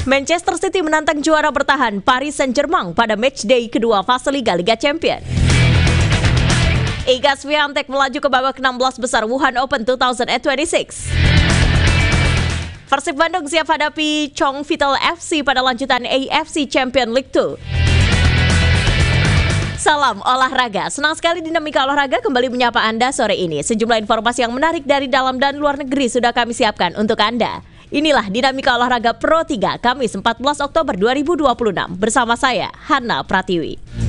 Manchester City menantang juara bertahan Paris Saint-Germain pada matchday kedua fase Liga Champions. Iga Swiatek melaju ke babak 16 besar Wuhan Open 2026. Persib Bandung siap hadapi Chong Vital FC pada lanjutan AFC Champions League 2. Salam olahraga, senang sekali Dinamika Olahraga kembali menyapa Anda sore ini. Sejumlah informasi yang menarik dari dalam dan luar negeri sudah kami siapkan untuk Anda. Inilah Dinamika Olahraga Pro 3, Kamis 14 Oktober 2026. Bersama saya, Hana Pratiwi.